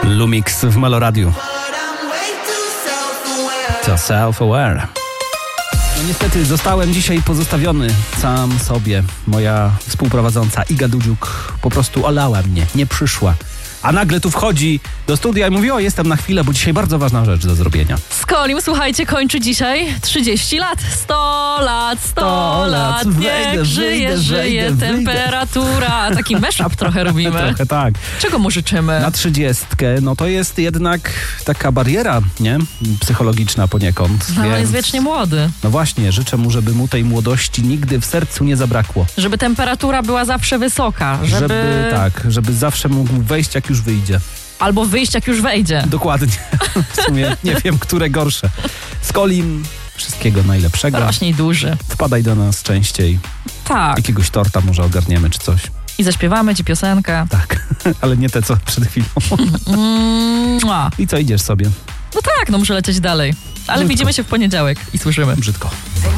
Lumix w Meloradiu. To self-aware. No niestety zostałem dzisiaj pozostawiony sam sobie. Moja współprowadząca Iga Dudziuk po prostu olała mnie, nie przyszła. A nagle tu wchodzi do studia i mówi: o, jestem na chwilę, bo dzisiaj bardzo ważna rzecz do zrobienia. Skolim, słuchajcie, kończy dzisiaj 30 lat. 100 lat, niech żyje temperatura. Taki mashup trochę robimy. Trochę tak. Czego mu życzymy? Na 30, no to jest jednak taka bariera, nie? Psychologiczna poniekąd. No, więc... jest wiecznie młody. No właśnie, życzę mu, żeby mu tej młodości nigdy w sercu nie zabrakło. Żeby temperatura była zawsze wysoka. Żeby zawsze mógł wejść, jak już wyjdzie. Albo wyjść, jak już wejdzie. Dokładnie. W sumie nie wiem, które gorsze. Skolim, wszystkiego najlepszego. Rośnij duży. Wpadaj do nas częściej. Tak. Jakiegoś torta może ogarniemy, czy coś. I zaśpiewamy ci piosenkę. Tak, ale nie te, co przed chwilą. I co, idziesz sobie? No tak, no muszę lecieć dalej. Ale Brzydko. widzimy się w poniedziałek i słyszymy. Brzydko.